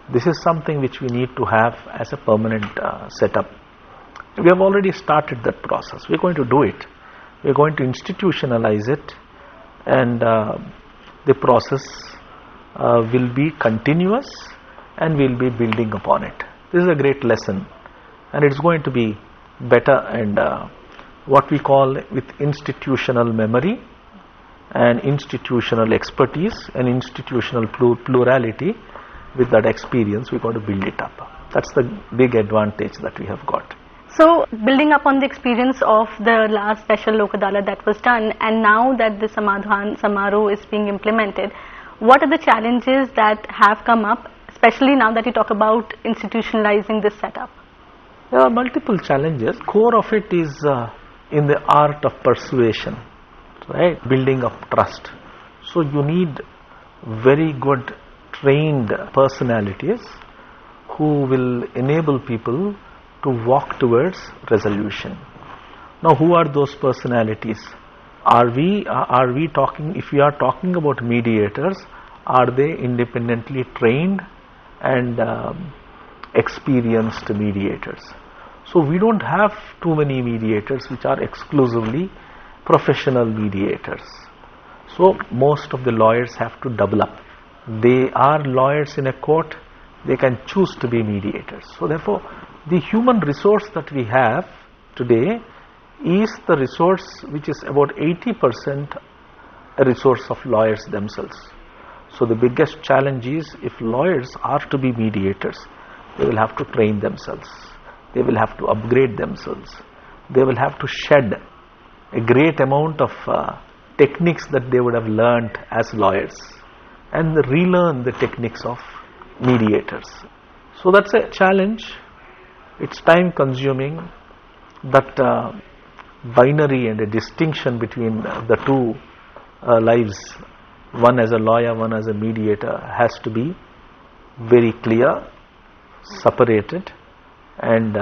This is something which we need to have as a permanent setup. We have already started that process. We are going to do it. We are going to institutionalize it, and the process will be continuous, and we will be building upon it. This is a great lesson, and it is going to be better, and what we call with institutional memory and institutional expertise and institutional plurality. With that experience, we got to build it up. That's the big advantage that we have got. So, building up on the experience of the last special Lok Adalat that was done, and now that the Samadhan Samaroh is being implemented, what are the challenges that have come up, especially now that you talk about institutionalizing this setup? There are multiple challenges. Core of it is in the art of persuasion, right? Building up trust. So you need very good trained personalities who will enable people to walk towards resolution. Now, who are those personalities? Are we talking, if we are talking about mediators, are they independently trained and experienced mediators? So we don't have too many mediators which are exclusively professional mediators. So most of the lawyers have to double up. They are lawyers in a court, they can choose to be mediators. So therefore, the human resource that we have today is the resource which is about 80% a resource of lawyers themselves. So the biggest challenge is, if lawyers are to be mediators, they will have to train themselves, they will have to upgrade themselves, they will have to shed a great amount of techniques that they would have learnt as lawyers and relearn the techniques of mediators. So that's a challenge. It's time consuming. That binary and a distinction between the two lives, one as a lawyer, one as a mediator, has to be very clear, separated, and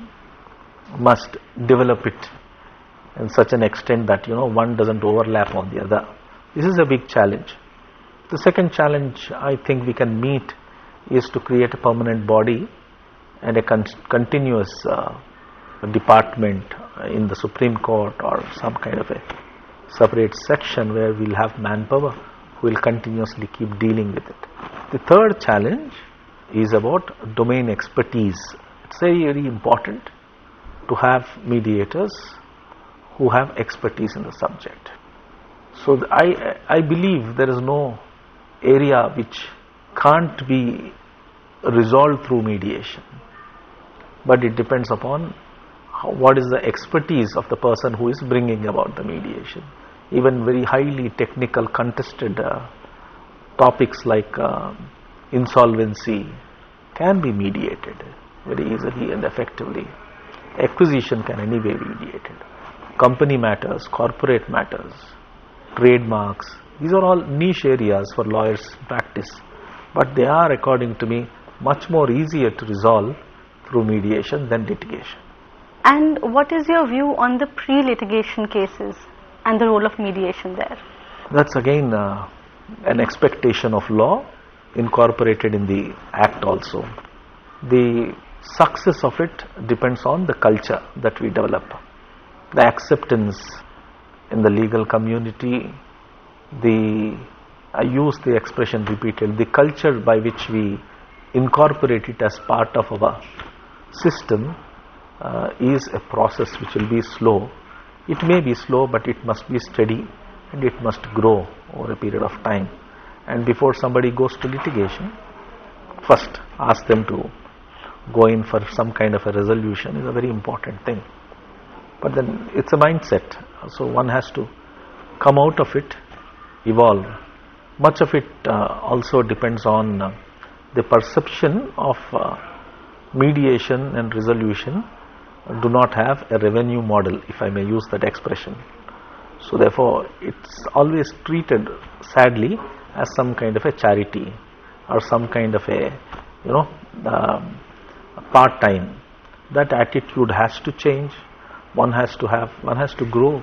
must develop it in such an extent that one doesn't overlap on the other. This is a big challenge. The second challenge I think we can meet is to create a permanent body and a continuous department in the Supreme Court, or some kind of a separate section where we'll have manpower who will continuously keep dealing with it. The third challenge is about domain expertise. It's very, very important to have mediators who have expertise in the subject. So I believe there is no area which can't be resolved through mediation, but it depends upon what is the expertise of the person who is bringing about the mediation. Even very highly technical contested topics like insolvency can be mediated very easily and effectively. Acquisition can anyway be mediated. Company matters, corporate matters, trademarks, these are all niche areas for lawyers' practice, but they are, according to me, much more easier to resolve through mediation than litigation. And what is your view on the pre-litigation cases and the role of mediation there? That's again an expectation of law incorporated in the Act also. The success of it depends on the culture that we develop, the acceptance in the legal community, I use the expression repeated, the culture by which we incorporate it as part of our system is a process which will be slow. It may be slow, but it must be steady and it must grow over a period of time. And before somebody goes to litigation, first ask them to go in for some kind of a resolution is a very important thing. But then it's a mindset, so one has to come out of it, evolve. Much of it also depends on the perception of mediation and resolution do not have a revenue model, if I may use that expression. So therefore it's always treated sadly as some kind of a charity or some kind of a part-time. That attitude has to change. One has to grow,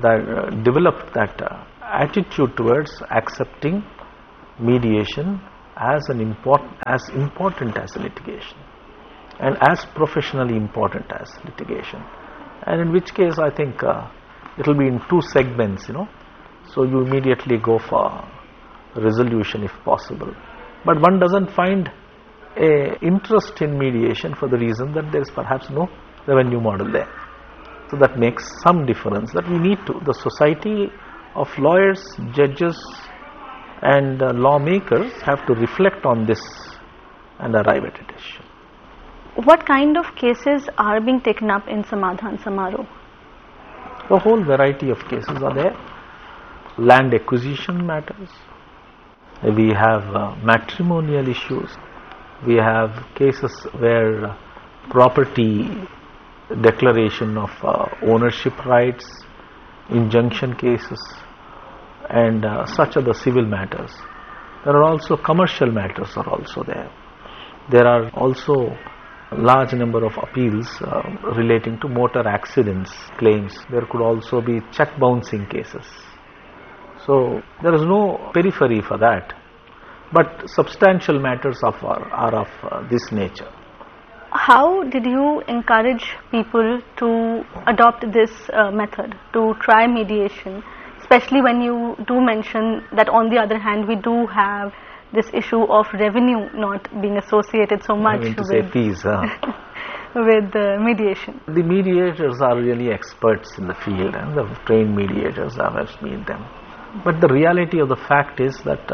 develop that attitude towards accepting mediation as important as litigation, and as professionally important as litigation. And in which case I think it will be in two segments, so you immediately go for resolution if possible. But one doesn't find a interest in mediation for the reason that there is perhaps no revenue model there. So that makes some difference, that we need to, the society of lawyers, judges and lawmakers have to reflect on this and arrive at a decision. What kind of cases are being taken up in Samadhan Samaro? A whole variety of cases are there. Land acquisition matters. We have matrimonial issues. We have cases where property declaration of ownership rights, injunction cases, and such are the civil matters. There are also commercial matters are also there. There are also large number of appeals relating to motor accidents claims. There could also be check bouncing cases. So there is no periphery for that, but substantial matters are of this nature. How did you encourage people to adopt this method, to try mediation, especially when you do mention that on the other hand we do have this issue of revenue not being associated so much with fees, with mediation? The mediators are really experts in the field, and the trained mediators, I have seen them. But the reality of the fact is that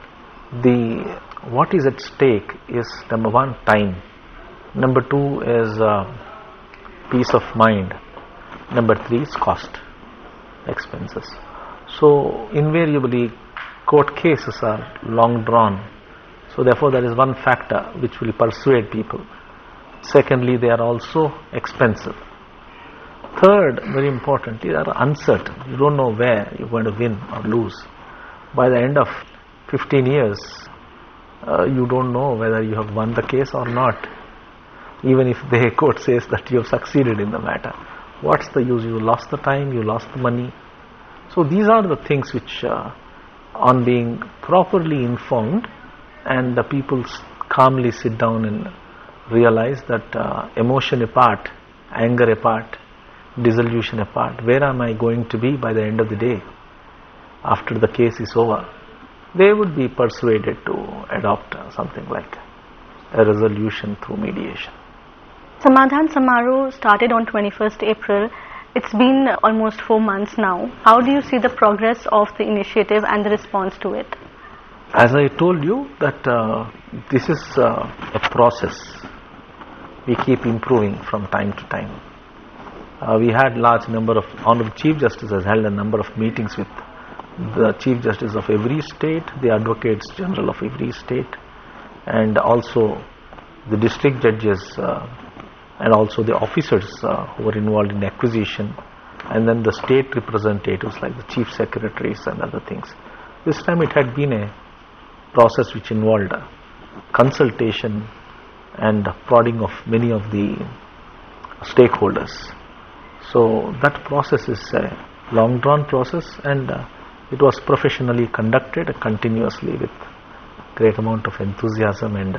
what is at stake is, number one, time. Number two is peace of mind. Number three is cost, expenses. So invariably court cases are long drawn. So therefore there is one factor which will persuade people. Secondly, they are also expensive. Third, very importantly, they are uncertain. You don't know where you're going to win or lose. By the end of 15 years, you don't know whether you have won the case or not. Even if the court says that you have succeeded in the matter, what's the use? You lost the time, you lost the money. So these are the things which, on being properly informed, and the people calmly sit down and realize that emotion apart, anger apart, dissolution apart, where am I going to be by the end of the day after the case is over? They would be persuaded to adopt something like a resolution through mediation. Samadhan Samaro started on 21st April. It's been almost 4 months now. How do you see the progress of the initiative and the response to it? As I told you that this is a process. We keep improving from time to time. We had large number of, Honorable Chief Justice has held a number of meetings with the Chief Justice of every state, the Advocates General of every state, and also the district judges and also the officers who were involved in acquisition, and then the state representatives like the chief secretaries and other things. This time it had been a process which involved consultation and prodding of many of the stakeholders. So that process is a long drawn process, and it was professionally conducted continuously with great amount of enthusiasm and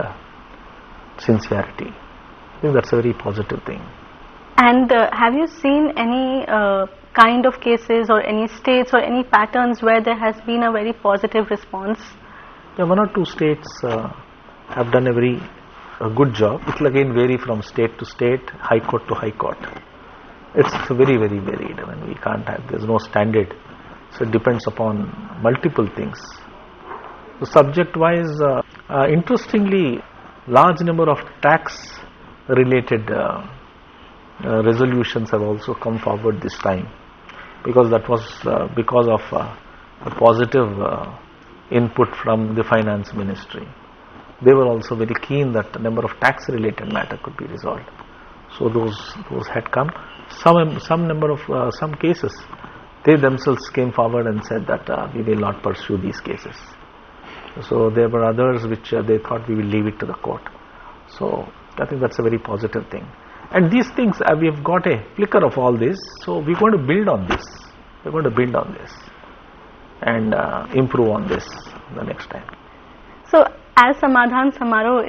sincerity. I think that's a very positive thing. And have you seen any kind of cases or any states or any patterns where there has been a very positive response? Yeah, 1 or 2 states have done a very good job. It will again vary from state to state, high court to high court. It's very, very varied. I mean, we can't have, there's no standard. So it depends upon multiple things. So subject wise, interestingly, large number of tax related resolutions have also come forward this time, because that was because of a positive input from the finance ministry. They were also very keen that a number of tax related matter could be resolved. So those had come. Some number of some cases, they themselves came forward and said that we will not pursue these cases. So there were others which they thought we will leave it to the court. So I think that's a very positive thing. And these things, we have got a flicker of all this, so we're going to build on this. We're going to build on this and improve on this the next time. So as Samadhan Samaro